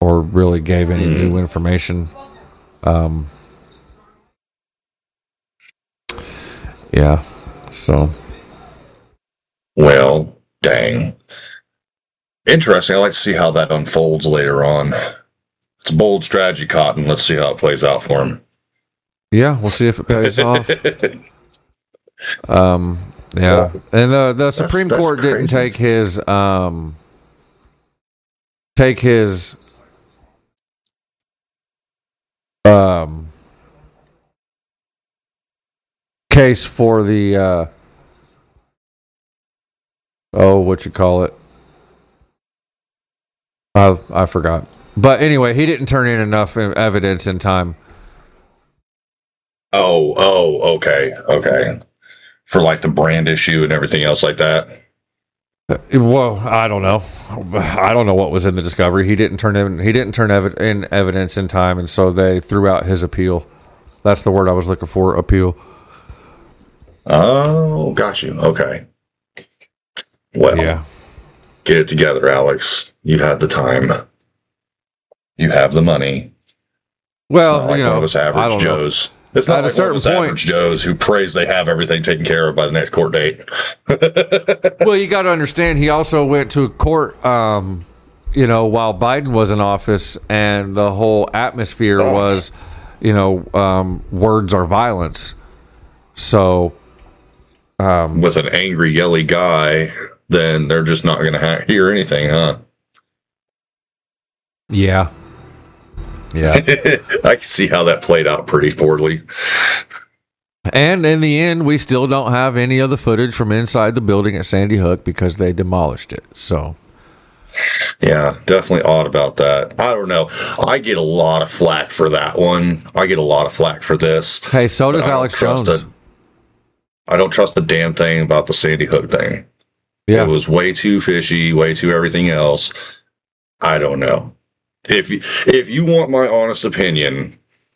or really gave any new information. Yeah. So. Well, dang. Interesting. I'd like to see how that unfolds later on. It's a bold strategy, Cotton. Let's see how it plays out for him. Yeah, we'll see if it pays off. Yeah, and the Supreme Court didn't take his case for the what you call it? I forgot. But anyway, he didn't turn in enough evidence in time. Okay. For like the brand issue and everything else like that. Well, I don't know. I don't know what was in the discovery. He didn't turn in evidence in time, and so they threw out his appeal. That's the word I was looking for. Appeal. Oh, got you. Okay. Well, yeah. Get it together, Alex. You have the time. You have the money. Well, it's not like one of us average Joes. It's not like one of those average Joes who praise they have everything taken care of by the next court date. Well, you got to understand, he also went to court, while Biden was in office, and the whole atmosphere was, words are violence. So, with an angry, yelly guy, then they're just not going to hear anything, huh? Yeah. Yeah. I can see how that played out pretty poorly. And in the end, we still don't have any of the footage from inside the building at Sandy Hook because they demolished it. So, yeah, definitely odd about that. I don't know. I get a lot of flack for that one. I get a lot of flack for this. Hey, so does Alex Jones. I don't trust a damn thing about the Sandy Hook thing. Yeah. It was way too fishy, way too everything else. I don't know. If you want my honest opinion,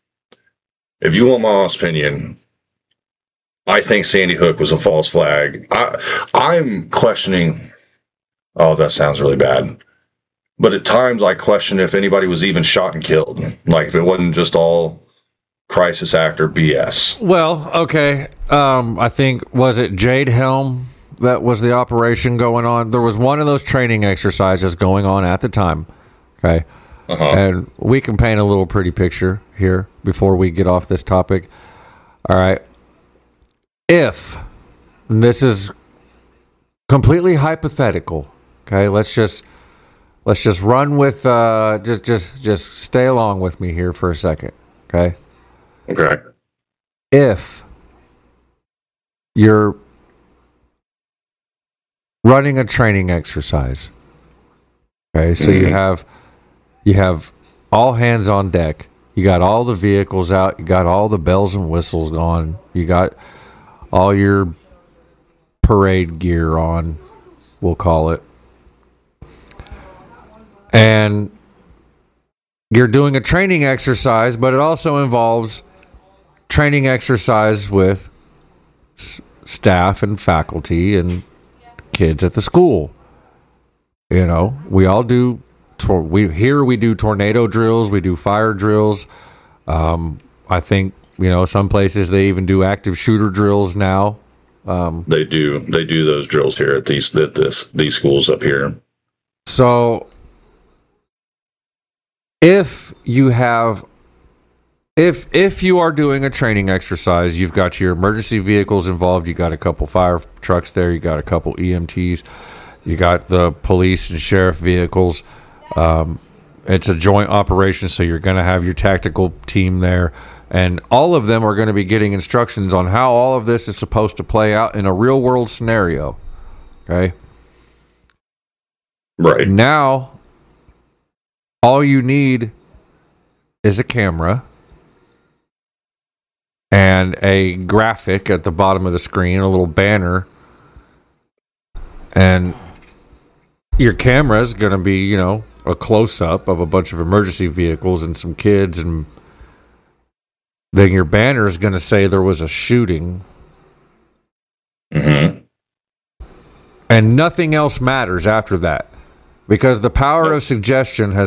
I think Sandy Hook was a false flag. I'm questioning. Oh, that sounds really bad. But at times I question if anybody was even shot and killed. Like if it wasn't just all crisis act or BS. Well, okay. I think, was it Jade Helm that was the operation going on? There was one of those training exercises going on at the time. Okay. Uh-huh. And we can paint a little pretty picture here before we get off this topic. All right. If this is completely hypothetical, okay, let's just run with just stay along with me here for a second, okay? Okay. If you're running a training exercise, okay, so you have all hands on deck. You got all the vehicles out. You got all the bells and whistles on. You got all your parade gear on, we'll call it. And you're doing a training exercise, but it also involves training exercise with staff and faculty and kids at the school. We all do. We do tornado drills. We do fire drills. I think some places they even do active shooter drills now. They do those drills here at these schools up here. So if you are doing a training exercise, you've got your emergency vehicles involved. You got a couple fire trucks there. You got a couple EMTs. You got the police and sheriff vehicles. It's a joint operation, so you're going to have your tactical team there, and all of them are going to be getting instructions on how all of this is supposed to play out in a real world scenario. Okay. Right. Now, all you need is a camera and a graphic at the bottom of the screen, a little banner, and your camera is going to be, a close-up of a bunch of emergency vehicles and some kids, and then your banner is going to say there was a shooting. Mm-hmm. And nothing else matters after that, because the power of suggestion has